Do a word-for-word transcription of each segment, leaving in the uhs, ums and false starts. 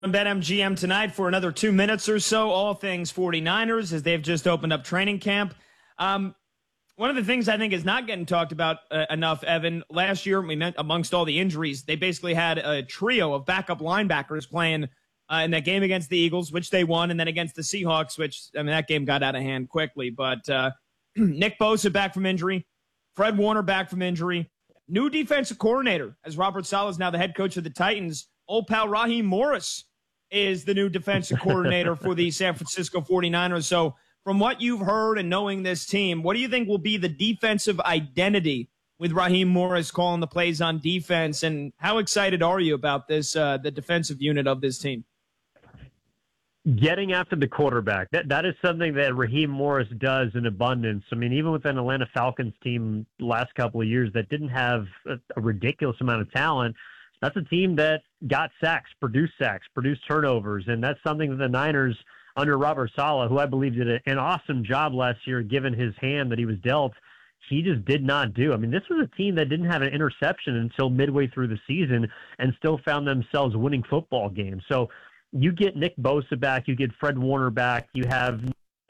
on BetMGM tonight for another two minutes or so, all things 49ers, as they've just opened up training camp. Um, one of the things I think is not getting talked about uh, enough, Evan, last year, we meant amongst all the injuries, they basically had a trio of backup linebackers playing uh, in that game against the Eagles, which they won, and then against the Seahawks, which, I mean, that game got out of hand quickly. But uh, Nick Bosa back from injury, Fred Warner back from injury, new defensive coordinator, as Robert Saleh is now the head coach of the Titans. Old pal Raheem Morris is the new defensive coordinator for the San Francisco 49ers. So from what you've heard and knowing this team, what do you think will be the defensive identity with Raheem Morris calling the plays on defense? And how excited are you about this, uh, the defensive unit of this team? Getting after the quarterback. That That is something that Raheem Morris does in abundance. I mean, even with an Atlanta Falcons team last couple of years that didn't have a, a ridiculous amount of talent, that's a team that got sacks, produced sacks, produced turnovers, and that's something that the Niners, under Robert Saleh, who I believe did a, an awesome job last year given his hand that he was dealt, he just did not do. I mean, this was a team that didn't have an interception until midway through the season and still found themselves winning football games. So you get Nick Bosa back, you get Fred Warner back, you have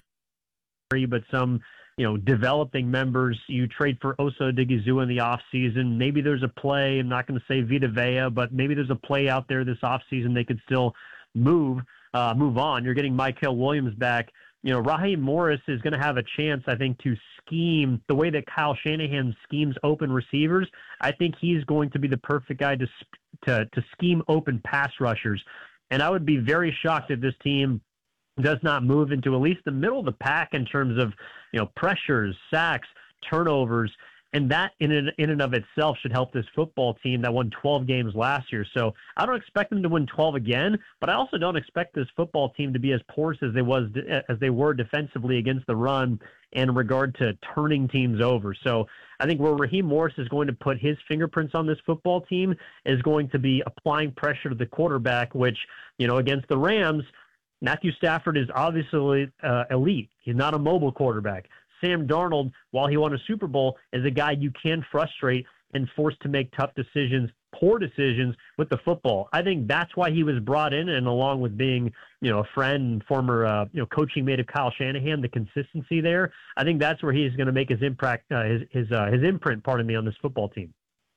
but some you know, developing members. You trade for Osa Odighizuwa in the offseason. Maybe there's a play. I'm not going to say Vita Vea, but maybe there's a play out there this offseason they could still move uh, move on. You're getting Mykel Williams back. You know, Raheem Morris is going to have a chance, I think, to scheme the way that Kyle Shanahan schemes open receivers. I think he's going to be the perfect guy to to, to scheme open pass rushers. And I would be very shocked if this team does not move into at least the middle of the pack in terms of, you know, pressures, sacks, turnovers, and that in and, in and of itself should help this football team that won twelve games last year. So I don't expect them to win twelve again, but I also don't expect this football team to be as porous as they was as they were defensively against the run in regard to turning teams over. So I think where Raheem Morris is going to put his fingerprints on this football team is going to be applying pressure to the quarterback, which, you know, against the Rams, Matthew Stafford is obviously uh, elite. He's not a mobile quarterback. Sam Darnold, while he won a Super Bowl, is a guy you can frustrate and force to make tough decisions, poor decisions with the football. I think that's why he was brought in, and along with being, you know, a friend and former, uh, you know, coaching mate of Kyle Shanahan, the consistency there, I think that's where he's going to make his impact, uh, his his uh, his imprint, pardon me, on this football team.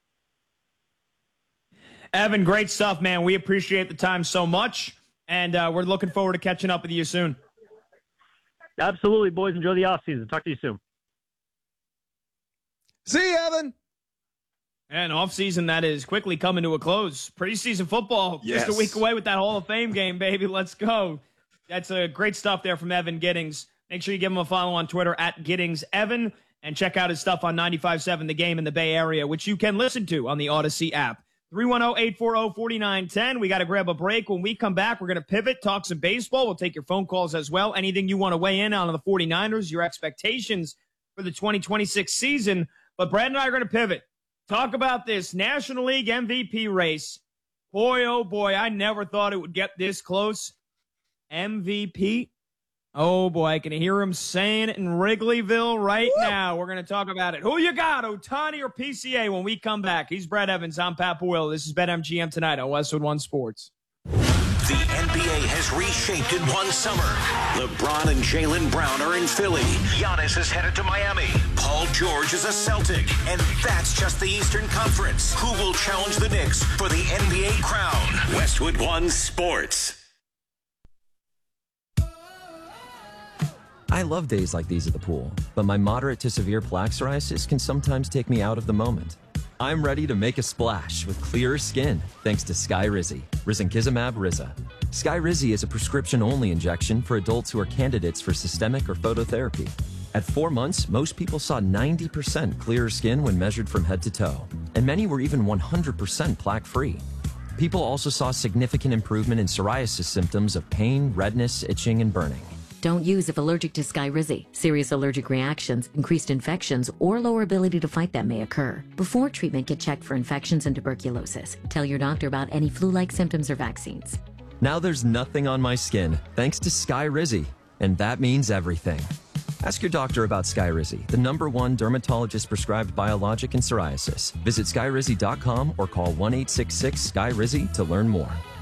Evan, great stuff, man. We appreciate the time so much, and uh, we're looking forward to catching up with you soon. Absolutely, boys. Enjoy the offseason. Talk to you soon. See you, Evan. And offseason that is quickly coming to a close. Preseason football Yes. just a week away with that Hall of Fame game, baby. Let's go. That's a uh, great stuff there from Evan Giddings. Make sure you give him a follow on Twitter at GiddingsEvan and check out his stuff on ninety-five point seven The Game in the Bay Area, which you can listen to on the Odyssey app. three one zero, eight four zero, four nine one zero. We got to grab a break. When we come back, we're going to pivot, talk some baseball. We'll take your phone calls as well. Anything you want to weigh in on the 49ers, your expectations for the twenty twenty-six season. But Brad and I are going to pivot. Talk about this National League M V P race. Boy, oh boy, I never thought it would get this close. M V P. Oh boy, I can hear him saying it in Wrigleyville right Woo! Now. We're going to talk about it. Who you got, Ohtani or P C A, when we come back? He's Brad Evans. I'm Pat Boyle. This is BetMGM tonight on Westwood One Sports. The N B A has reshaped in one summer. LeBron and Jaylen Brown are in Philly. Giannis is headed to Miami. Paul George is a Celtic. And that's just the Eastern Conference. Who will challenge the Knicks for the N B A crown? Westwood One Sports. I love days like these at the pool, but my moderate to severe plaque psoriasis can sometimes take me out of the moment. I'm ready to make a splash with clearer skin thanks to Skyrizi, Risankizumab Riza. Skyrizi is a prescription-only injection for adults who are candidates for systemic or phototherapy. At four months, most people saw ninety percent clearer skin when measured from head to toe, and many were even one hundred percent plaque-free. People also saw significant improvement in psoriasis symptoms of pain, redness, itching, and burning. Don't use if allergic to Skyrizi. Serious allergic reactions, increased infections, or lower ability to fight them may occur. Before treatment, get checked for infections and tuberculosis. Tell your doctor about any flu-like symptoms or vaccines. Now there's nothing on my skin thanks to Skyrizi, and that means everything. Ask your doctor about Skyrizi, the number one dermatologist-prescribed biologic in psoriasis. Visit skyrizi dot com or call one eight six six, S K Y R I Z I to learn more.